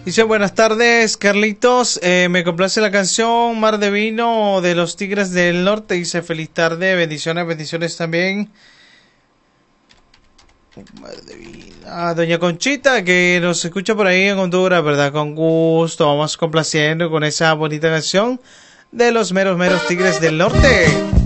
Dice, buenas tardes, Carlitos. Me complace la canción Mar de Vino de los Tigres del Norte. Dice, feliz tarde, bendiciones, bendiciones también. Mar de Vino. Doña Conchita, que nos escucha por ahí en Honduras, ¿verdad? Con gusto, vamos complaciendo con esa bonita canción de los meros Tigres del Norte.